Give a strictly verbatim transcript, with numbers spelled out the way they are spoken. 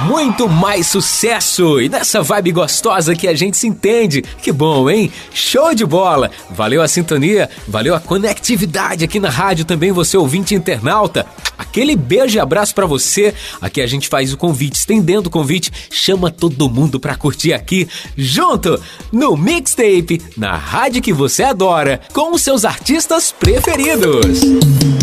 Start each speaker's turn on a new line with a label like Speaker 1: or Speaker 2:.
Speaker 1: muito mais sucesso e nessa vibe gostosa que a gente se entende. Que bom, hein? Show de bola! Valeu a sintonia, valeu a conectividade aqui na rádio também, você ouvinte internauta. Aquele beijo e abraço pra você. Aqui a gente faz o convite, estendendo o convite, chama todo mundo pra curtir aqui, junto no Mixtape, na rádio que você adora, com os seus artistas preferidos.